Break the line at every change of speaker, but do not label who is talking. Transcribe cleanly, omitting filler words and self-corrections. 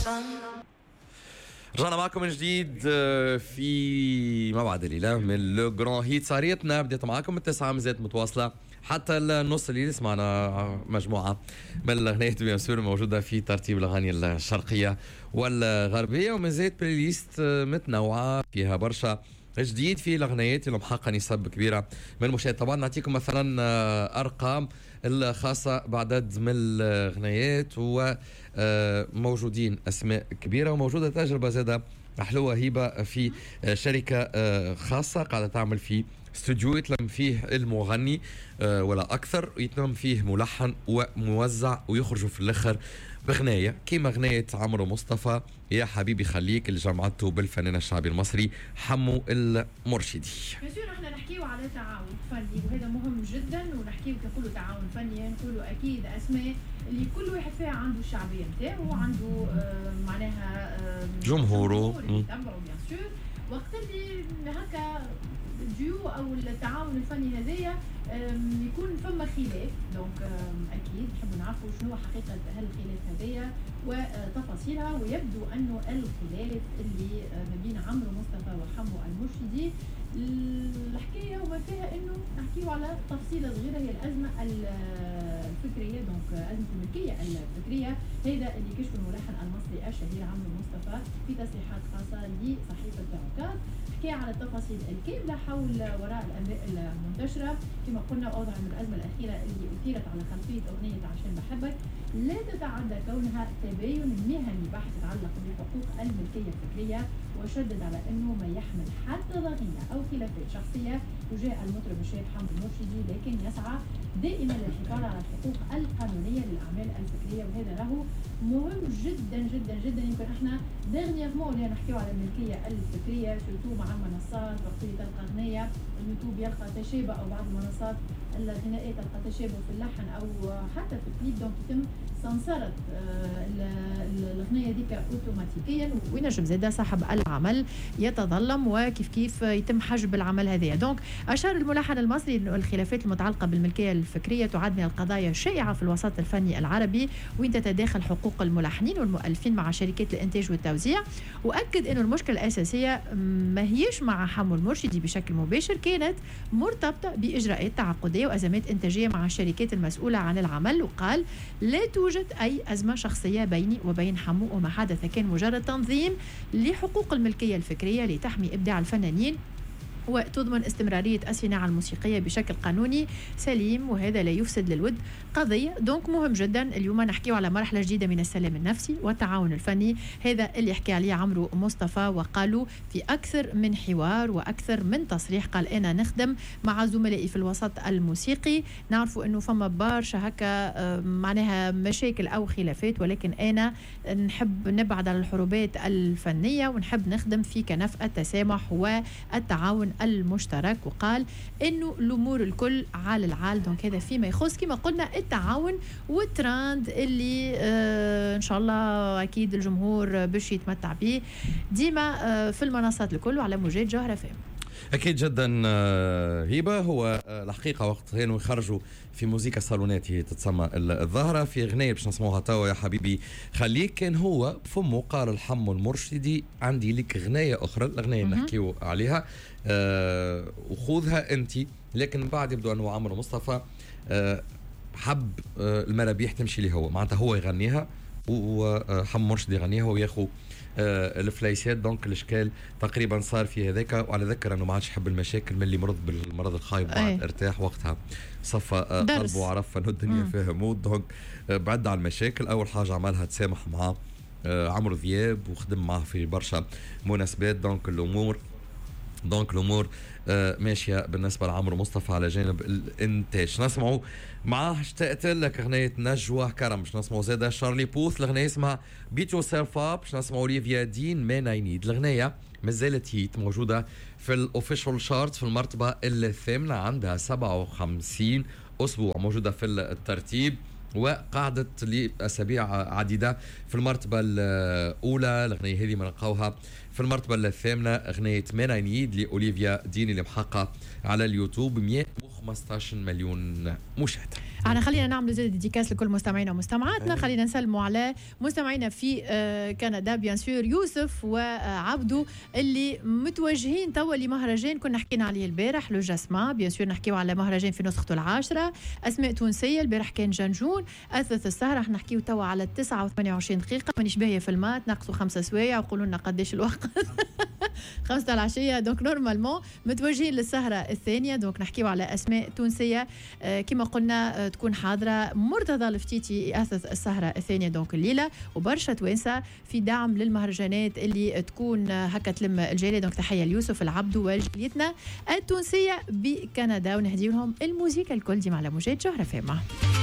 رجعنا معكم من جديد في ما بعد الليلة من لو جران هيت. سهريتنا بديت معكم التسعة مازالت متواصلة حتى النص الليل. سمعنا مجموعة من الأغنيات بيان سور موجودة في ترتيب الأغاني الشرقية والغربية، ومازالت بلاي ليست متنوعة فيها برشا جديد في الأغنيات اللي محققة نسب كبيرة من المشاهدة. طبعا نعطيكم مثلا أرقام الخاصة بعدد من الأغنيات، وموجودين أسماء كبيرة وموجودة تجربة زادة حلوة هبة في شركة خاصة قاعدة تعمل في استوديو يتلم فيه المغني ولا أكثر، يتلم فيه ملحن وموزع ويخرجوا في الآخر بغناية كيما غناية عمرو مصطفى يا حبيبي خليك اللي جمعته بالفنان الشعبي المصري حمو المرشدي.
بيصير احنا نحكيو على تعاون فني وهذا مهم جدا، ونحكيو كنقولوا تعاون فني نقولوا اكيد اسماء اللي كل واحد فيها عنده الشعبيه نتاعو وعنده معناها
جمهوره
يتبعوا بيان سور. وقت اللي هكا الديو او التعاون الفني هذايا يكون فما خلاف، دونك اكيد نحبوا نعرفوا شنو حقيقه هالخلاف هذايا وتفاصيلها. ويبدو انه الخلاف اللي ما بين عمرو مصطفى وحمو المرشدي الحكايه وما فيها انه نحكيو على تفصيله صغيره هي الازمه الفكريه، دونك ازمه الملكيه الفكريه هذا اللي كشف الملحن المصري الشهير عمرو مصطفى في تصريحات خاصه لصحيفه عكاظ. حكى على التفاصيل الكامله حول وراء الانباء المنتشره كما قلنا، واوضح ان الازمه الاخيره اللي اثيرت على خلفيه اغنيه عشان بحبك لا تتعدى كونها تباين مهني بحث يتعلق بحقوق الملكيه الفكريه، وشدد على انه ما يحمل حتى ضغينه او خلافات شخصيه تجاه المطرب الشاب حمو المرشدي، لكن يسعى دائما للحفاظ على الحقوق القانونيه للاعمال الفكريه، وهذا له مهم جدا جدا جدا. يمكن احنا ديرنييرمون اللي نحكيو على الملكيه الفكريه سورتو مع المنصات، وقت اللي تلقى اغنيه اليوتيوب يلقى تشابه او بعض المنصات الغنائيه تلقى تشابه في اللحن او حتى في الكليب، دونك يتم سنسرت الاغنيه ديك اوتوماتيكيا، وينجم زاده صاحب العمل يتظلم وكيف كيف يتم حجب العمل هذايا. دونك اشار الملحن المصري انه الخلافات المتعلقه بالملكيه الفكريه تعد من القضايا الشائعه في الوسط الفني العربي، وين تتداخل حقوق الملحنين والمؤلفين مع شركات الانتاج والتوزيع، واكد انه المشكله الاساسيه ما هيش مع حمو المرشدي بشكل مباشر، كانت مرتبطه باجراءات تعاقديه وازمات انتاجيه مع الشركات المسؤوله عن العمل. وقال لا توجد اي ازمه شخصيه بيني وبين حمو، وما حدث كان مجرد تنظيم لحقوق الملكيه الفكريه لتحمي ابداع الفنانين وتضمن استمرارية الصناعة الموسيقية بشكل قانوني سليم، وهذا لا يفسد للود قضية. دونك مهم جدا اليوم نحكيو على مرحلة جديدة من السلام النفسي والتعاون الفني، هذا اللي يحكي عليه عمرو مصطفى، وقالوا في أكثر من حوار وأكثر من تصريح. قال أنا نخدم مع زملائي في الوسط الموسيقي، نعرفوا أنه فما برشا هكا معناها مشاكل أو خلافات، ولكن أنا نحب نبعد على الحروبات الفنية ونحب نخدم في كنف التسامح والتعاون المشترك. وقال انه الامور الكل على العال، دونك هذا فيما يخص كما قلنا التعاون والتراند اللي ان شاء الله اكيد الجمهور باش يتمتع به ديما في المنصات الكل وعلى موجات جوهرة فام.
أكيد جدا هبة. هو الحقيقة وقت كانوا يخرجوا في موسيقى صالونات هي تتسمى الظاهرة في أغنية باش نسموها توا يا حبيبي خليك، كان هو فمه قال الحمو المرشدي عندي لك أغنية أخرى، الأغنية اللي نحكيو عليها وخذها أنت. لكن بعد يبدو أنه عمرو مصطفى حب المرابيح تمشي لي هو، معناتها هو يغنيها وحمو مرشدي يغنيها وياخو الفلايسات. دونك الاشكال تقريبا صار في هذاك. وعلى ذكر انه ما عادش يحب المشاكل من اللي مرض بالمرض الخايب بعد ارتاح وقتها صفى قلبه وعرف انه الدنيا فيها مود. دونك بعد عن المشاكل اول حاجه عملها تسامح مع عمرو ذياب وخدم معه في برشا مناسبات. دونك الامور ماشيه بالنسبه لعمرو مصطفى على جانب الانتاج. نسمعوا معاه اشتقت لك اغنيه نجوى كرم، باش نسمعوا زاده شارلي بوث الاغنيه اسمها بيت يور سيلف اب، باش نسمعوا اوليفيا دين مان اي نيد. الاغنيه مازالت هيت موجوده في الاوفيشال شارت في المرتبه الثامنه، عندها 57 اسبوع موجوده في الترتيب، وقعدت لأسابيع عديدة في المرتبة الأولى. الأغنية هذه منلقاوها في المرتبة الثامنة، أغنية مان اي نيد لأوليفيا دين اللي محققة على اليوتيوب 15 مليون مشاهده.
احنا خلينا نعمل زي ديديكاس لكل مستمعينا ومستمعاتنا. خلينا نسلموا على مستمعينا في كندا بيان سور، يوسف وعبدو اللي متوجهين توا لمهرجان كنا حكينا عليه البارح، لو جاسما بيان سور، نحكيو على مهرجان في نسخته العاشرة. اسماء تونسيه، البارح كان جنجون اثث السهره. احنا نحكيو توا على 9 و28 دقيقه، مانيش باهيه في المات، ناقصوا 5 سوايع وقولوا لنا قداش الوقت. 5 العشيه، دونك نورمالمون متوجهين للسهره الثانيه. دونك نحكيو على اسماء تونسيه كما قلنا تكون حاضره. مرتضى الفتيتي يأسس السهره الثانيه دونك الليله، وبرشا توانسه في دعم للمهرجانات اللي تكون هكا تلم الجاليه. دونك تحيه ليوسف العبدو وجاليتنا التونسيه بكندا، ونهدي لهم الموسيقى الكل ديما على موجات جوهره فيما.